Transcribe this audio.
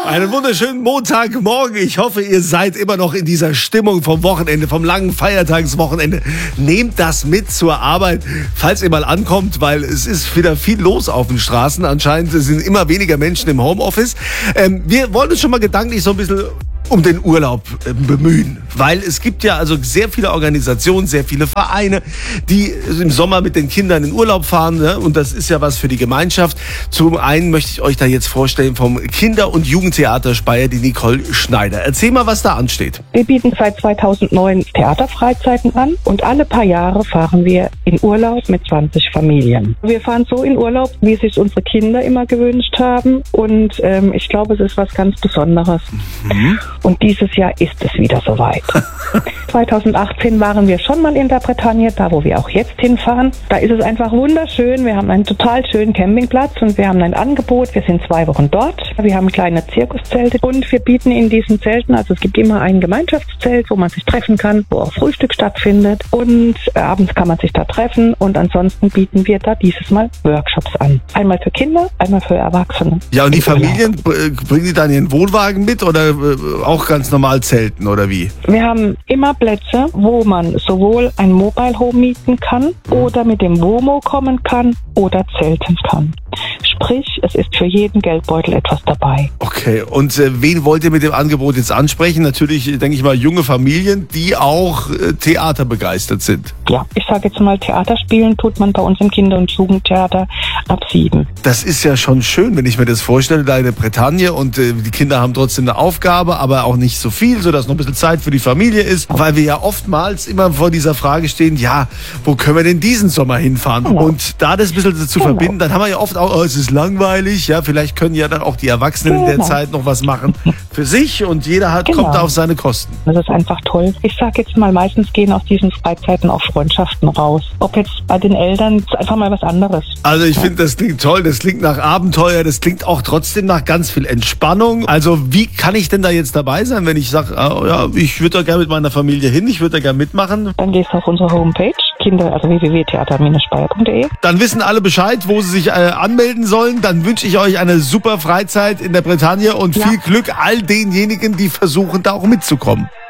Einen wunderschönen Montagmorgen. Ich hoffe, ihr seid immer noch in dieser Stimmung vom Wochenende, vom langen Feiertagswochenende. Nehmt das mit zur Arbeit, falls ihr mal ankommt, weil es ist wieder viel los auf den Straßen. Anscheinend sind immer weniger Menschen im Homeoffice. Wir wollen uns schon mal gedanklich so ein bisschen um den Urlaub bemühen, weil es gibt ja also sehr viele Organisationen, sehr viele Vereine, die im Sommer mit den Kindern in Urlaub fahren, ne? Und das ist ja was für die Gemeinschaft. Zum einen möchte ich euch da jetzt vorstellen vom Kinder- und Jugendtheater Speyer, die Nicole Schneider. Erzähl mal, was da ansteht. Wir bieten seit 2009 Theaterfreizeiten an und alle paar Jahre fahren wir in Urlaub mit 20 Familien. Wir fahren so in Urlaub, wie sich unsere Kinder immer gewünscht haben, und ich glaube, es ist was ganz Besonderes. Und dieses Jahr ist es wieder soweit. 2018 waren wir schon mal in der Bretagne, da wo wir auch jetzt hinfahren. Da ist es einfach wunderschön. Wir haben einen total schönen Campingplatz und wir haben ein Angebot. Wir sind 2 Wochen dort. Wir haben kleine Zirkuszelte und wir bieten in diesen Zelten, also es gibt immer ein Gemeinschaftszelt, wo man sich treffen kann, wo auch Frühstück stattfindet, und abends kann man sich da treffen, und ansonsten bieten wir da dieses Mal Workshops an. Einmal für Kinder, einmal für Erwachsene. Ja, und die Familien, bringen die dann ihren Wohnwagen mit oder auch ganz normal zelten oder wie? Wir haben immer Plätze, wo man sowohl ein Mobile Home mieten kann oder mit dem WOMO kommen kann oder zelten kann. Sprich, es ist für jeden Geldbeutel etwas dabei. Okay, und wen wollt ihr mit dem Angebot jetzt ansprechen? Natürlich, denke ich mal, junge Familien, die auch theaterbegeistert sind. Ja, ich sage jetzt mal, Theater spielen tut man bei uns im Kinder- und Jugendtheater ab 7. Das ist ja schon schön, wenn ich mir das vorstelle, da in der Bretagne, und die Kinder haben trotzdem eine Aufgabe, aber auch nicht so viel, sodass noch ein bisschen Zeit für die Familie ist, weil wir ja oftmals immer vor dieser Frage stehen, ja, wo können wir denn diesen Sommer hinfahren? Genau. Und da das ein bisschen zu verbinden, dann haben wir ja oft auch, es ist langweilig, ja, vielleicht können ja dann auch die Erwachsenen in der Zeit noch was machen für sich, und jeder kommt da auf seine Kosten. Das ist einfach toll. Ich sage jetzt mal, meistens gehen aus diesen Freizeiten auch Freundschaften raus. Ob jetzt bei den Eltern, ist einfach mal was anderes. Also ich finde, das klingt toll, das klingt nach Abenteuer, das klingt auch trotzdem nach ganz viel Entspannung. Also wie kann ich denn da jetzt dabei sein, wenn ich sage, ja, ich würde da gerne mit meiner Familie hin, ich würde da gerne mitmachen? Dann gehst du auf unsere Homepage, also www.theater-speyer.de. Dann wissen alle Bescheid, wo sie sich anmelden sollen. Dann wünsche ich euch eine super Freizeit in der Bretagne und viel Glück all denjenigen, die versuchen, da auch mitzukommen.